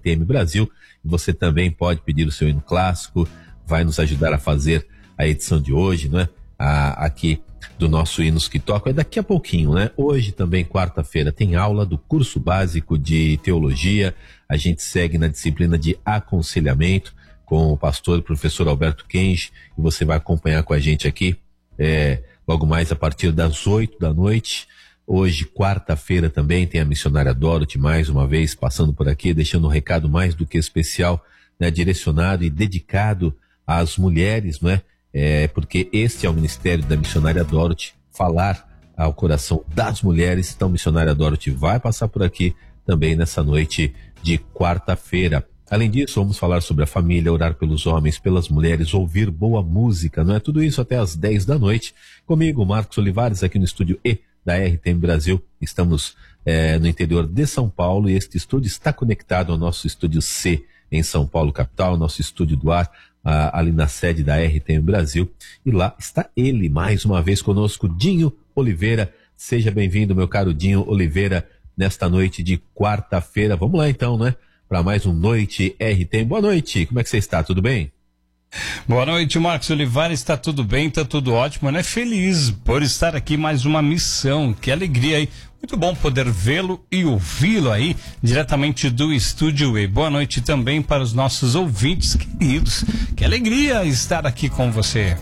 RTM Brasil. Você também pode pedir o seu hino clássico, vai nos ajudar a fazer a edição de hoje, não é? Aqui do nosso Hinos que Tocam, é daqui a pouquinho, né? Hoje também, quarta-feira, tem aula do curso básico de teologia. A gente segue na disciplina de aconselhamento com o pastor e professor Alberto Kenji, e você vai acompanhar com a gente aqui logo mais a partir das 8 da noite. Hoje, quarta-feira, também tem a missionária Dorothy, mais uma vez, passando por aqui, deixando um recado mais do que especial, né, direcionado e dedicado às mulheres, não é? Porque este é o ministério da missionária Dorothy, falar ao coração das mulheres. Então, missionária Dorothy vai passar por aqui também nessa noite de quarta-feira. Além disso, vamos falar sobre a família, orar pelos homens, pelas mulheres, ouvir boa música, não é? Tudo isso até às 10 da noite. Comigo, Marcos Olivares, aqui no estúdio E da RTM Brasil. Estamos no interior de São Paulo, e este estúdio está conectado ao nosso estúdio C em São Paulo, capital, nosso estúdio do ar, ali na sede da RTM Brasil. E lá está ele, mais uma vez conosco, Dinho Oliveira. Seja bem-vindo, meu caro Dinho Oliveira, nesta noite de quarta-feira. Vamos lá então, né? Para mais um Noite RTM. Boa noite, como é que você está? Tudo bem? Boa noite, Marcos Olivares. Está tudo bem, está tudo ótimo, né? Feliz por estar aqui, mais uma missão. Que alegria aí. Muito bom poder vê-lo e ouvi-lo aí diretamente do Estúdio E. Boa noite também para os nossos ouvintes queridos. Que alegria estar aqui com você.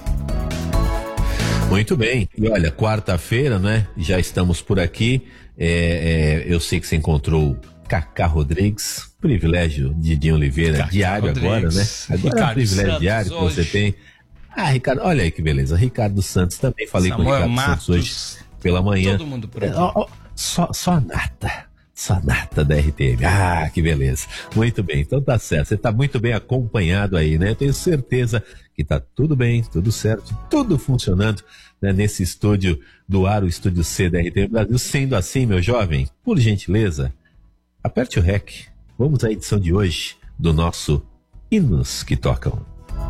Muito bem. E olha, quarta-feira, né? Já estamos por aqui. Eu sei que você encontrou Cacá Rodrigues, privilégio de Dinho Oliveira, Cacá diário Rodrigues. Agora, né? Agora Ricardo é um privilégio Santos diário que hoje. você tem. Ricardo, olha aí que beleza. Ricardo Santos, também falei Samuel com o Ricardo Matos, Santos hoje pela manhã. todo mundo por aqui. Só a nata da RTM. Que beleza. Muito bem, então tá certo. Você tá muito bem acompanhado aí, né? Eu tenho certeza que tá tudo bem, tudo certo, tudo funcionando, né, nesse estúdio do ar, o estúdio C da RTM Brasil. Sendo assim, meu jovem, por gentileza, aperte o REC. Vamos à edição de hoje do nosso Hinos que Tocam.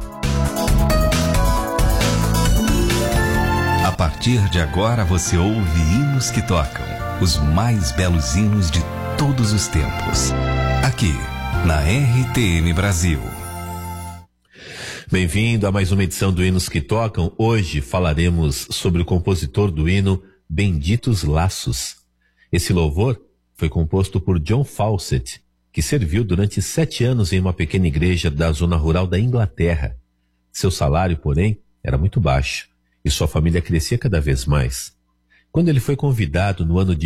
A partir de agora você ouve Hinos que Tocam, os mais belos hinos de todos os tempos. Aqui, na RTM Brasil. Bem-vindo a mais uma edição do Hinos que Tocam. Hoje falaremos sobre o compositor do hino Benditos Laços. Esse louvor foi composto por John Fawcett, que serviu durante 7 anos em uma pequena igreja da zona rural da Inglaterra. Seu salário, porém, era muito baixo e sua família crescia cada vez mais. Quando ele foi convidado no ano de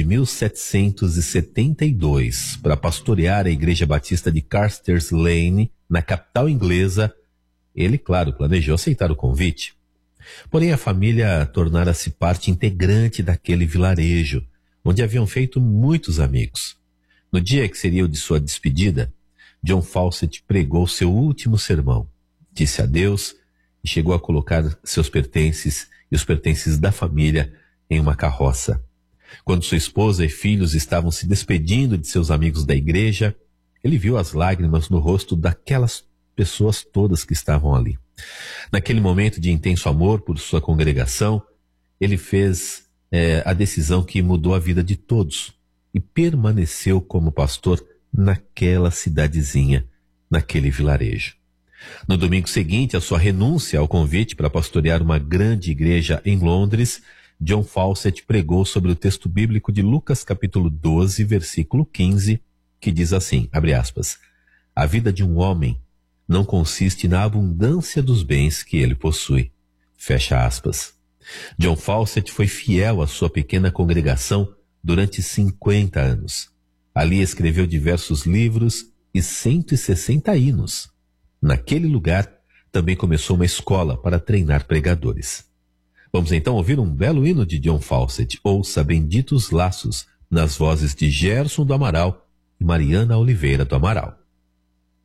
1772 para pastorear a Igreja Batista de Carsters Lane, na capital inglesa, ele, claro, planejou aceitar o convite. Porém, a família tornara-se parte integrante daquele vilarejo, onde haviam feito muitos amigos. No dia que seria o de sua despedida, John Fawcett pregou seu último sermão, disse adeus e chegou a colocar seus pertences e os pertences da família em uma carroça. Quando sua esposa e filhos estavam se despedindo de seus amigos da igreja, ele viu as lágrimas no rosto daquelas pessoas todas que estavam ali. Naquele momento de intenso amor por sua congregação, ele fez a decisão que mudou a vida de todos e permaneceu como pastor naquela cidadezinha, naquele vilarejo. No domingo seguinte, a sua renúncia ao convite para pastorear uma grande igreja em Londres, John Fawcett pregou sobre o texto bíblico de Lucas capítulo 12, versículo 15, que diz assim, abre aspas, a vida de um homem não consiste na abundância dos bens que ele possui, fecha aspas. John Fawcett foi fiel à sua pequena congregação durante 50 anos. Ali escreveu diversos livros e 160 hinos. Naquele lugar, também começou uma escola para treinar pregadores. Vamos então ouvir um belo hino de John Fawcett. Ouça Benditos Laços, nas vozes de Gerson do Amaral e Mariana Oliveira do Amaral.